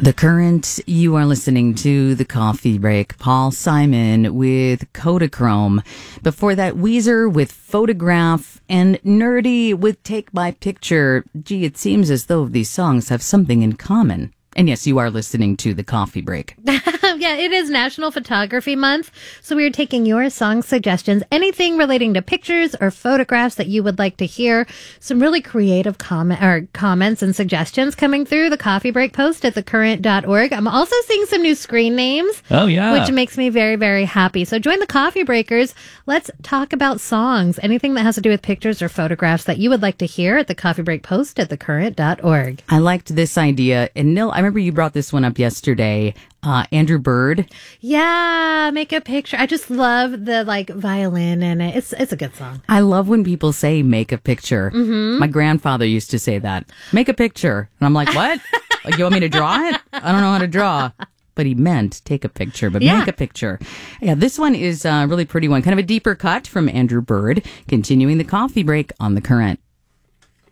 The Current, you are listening to The Coffee Break. Paul Simon with Kodachrome. Before that, Weezer with Photograph and Nerdy with Take My Picture. Gee, it seems as though these songs have something in common. And yes, you are listening to The Coffee Break. Yeah, it is National Photography Month, so we are taking your song suggestions, anything relating to pictures or photographs that you would like to hear. Some really creative comments and suggestions coming through the Coffee Break post at thecurrent.org. I'm also seeing some new screen names. Oh, yeah. Which makes me very, very happy. So join the Coffee Breakers. Let's talk about songs, anything that has to do with pictures or photographs that you would like to hear at the Coffee Break post at thecurrent.org. I liked this idea. And Nil, I remember you brought this one up yesterday. Andrew Bird. Yeah, make a picture. I just love the violin in it. It's a good song. I love when people say make a picture. Mm-hmm. My grandfather used to say that. Make a picture. And I'm like, what? Like, you want me to draw it? I don't know how to draw. But he meant take a picture, but make a picture. Yeah, this one is a really pretty one. Kind of a deeper cut from Andrew Bird. Continuing the Coffee Break on The Current.